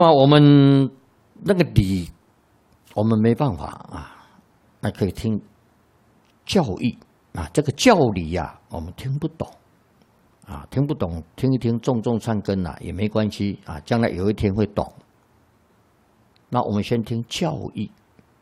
那我们那个理，我们没办法啊，那可以听教义啊，这个教理呀，我们听不懂啊，听不懂，听一听种种善根啊也没关系啊，将来有一天会懂。那我们先听教义，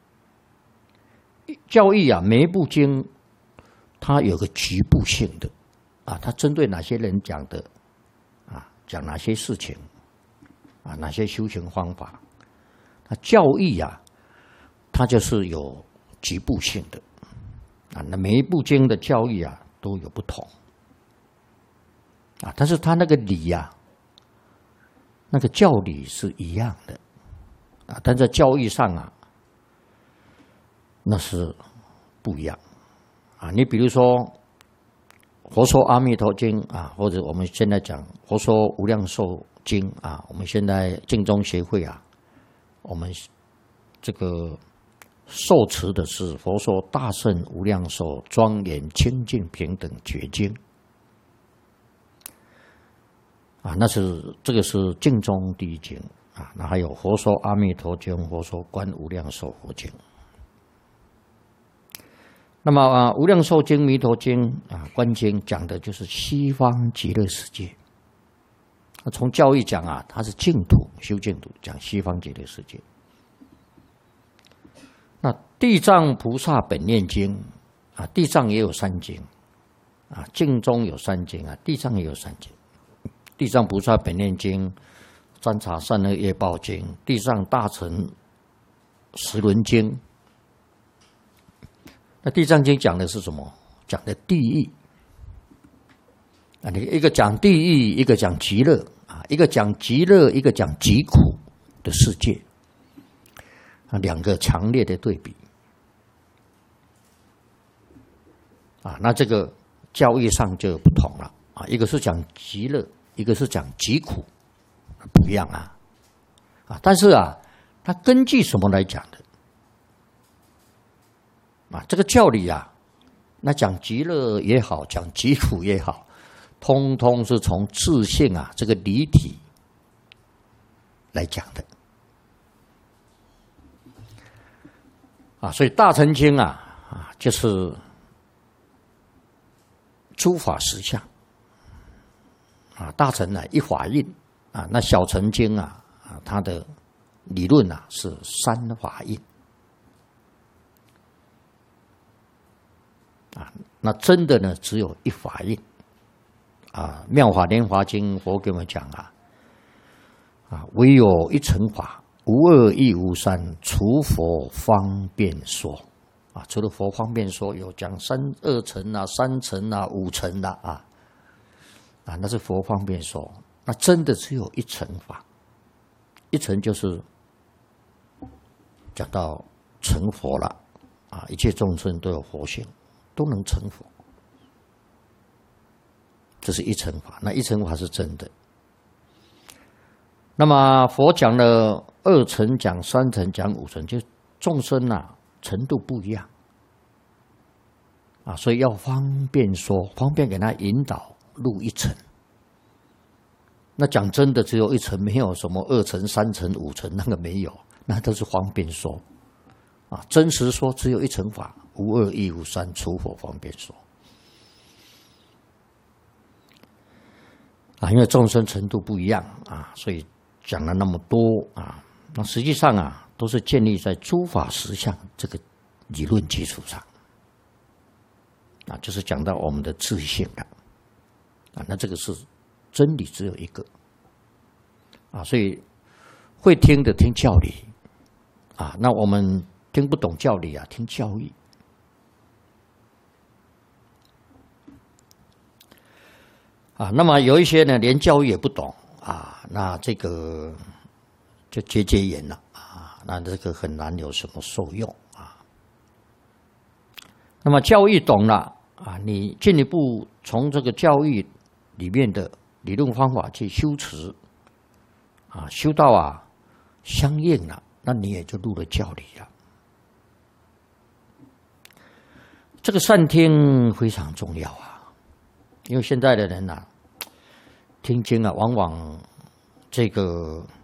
教义啊，每一部经它有个局部性的啊，它针对哪些人讲的啊，讲哪些事情啊，哪些修行方法。那教义啊，它就是有局部性的啊，那每一部经的教义啊都有不同啊，但是它那个理啊，那个教理是一样的啊，但在教义上啊，那是不一样啊。你比如说《佛说阿弥陀经》啊，或者我们现在讲《佛说无量寿经》啊，我们现在净宗协会啊，我们这个受持的是《佛说大圣无量寿庄严清净平等觉经》啊，这个是净宗第一经啊，那还有《佛说阿弥陀经》《佛说观无量寿佛经》。那么啊，《无量寿经》《弥陀经》啊，《观经》讲的就是西方极乐世界。从教义讲啊，它是净土，修净土，讲西方极乐世界。那《地藏菩萨本愿经》啊，地藏也有三经啊，净宗有三经啊，地藏也有三经。《地藏菩萨本愿经》、《占察善恶业报经》、《地藏大乘十轮经》。那《地藏经》讲的是什么？讲的地狱啊，你一个讲地狱，一个讲极乐啊，一个讲极乐，一个讲极苦的世界啊，两个强烈的对比啊。那这个教义上就不同了啊，一个是讲极乐，一个是讲极苦，不一样啊啊。但是啊，它根据什么来讲的？啊，这个教理啊，那讲极乐也好，讲极苦也好，通通是从自性啊这个理体来讲的啊，所以大乘经啊就是诸法实相啊，大乘呢一法印啊，那小乘经啊它的理论啊是三法印。啊，那真的呢，只有一法印啊，《妙法莲华经》佛给我们讲啊，唯有一乘法，无二亦无三，除佛方便说啊，除了佛方便说，有讲二乘啊、三乘啊、五乘的啊，那是佛方便说，那真的只有一乘法，一乘就是讲到成佛了啊，一切众生都有佛性。都能成佛，这是一乘法。那一乘法是真的。那么佛讲了二乘，讲三乘，讲五乘，就众生啊程度不一样啊，所以要方便说，方便给他引导入一乘。那讲真的，只有一乘，没有什么二乘、三乘、五乘，那个没有，那都是方便说啊。真实说，只有一乘法。无二亦无三，除佛方便说啊，因为众生程度不一样啊，所以讲了那么多啊。那实际上啊，都是建立在诸法实相这个理论基础上啊，就是讲到我们的自性了啊。那这个是真理只有一个啊，所以会听的听教理啊，那我们听不懂教理啊，听教义。啊，那么有一些呢，连教育也不懂啊，那这个就结缘了啊，那这个很难有什么受用啊。那么教育懂了啊，你进一步从这个教育里面的理论方法去修持啊，修到啊相应了，那你也就入了教理了。这个善听非常重要啊，因为现在的人听经啊，往往这个